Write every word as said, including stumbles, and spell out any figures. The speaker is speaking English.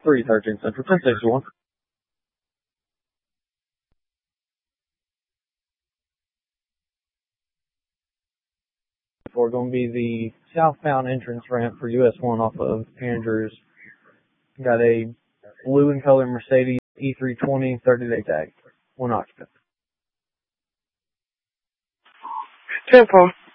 three thirteen Central, ten sixty-one. We're going to be the southbound entrance ramp for U S one off of Andrews. Got a blue and color Mercedes E three twenty thirty-day tag. One occupant. ten four.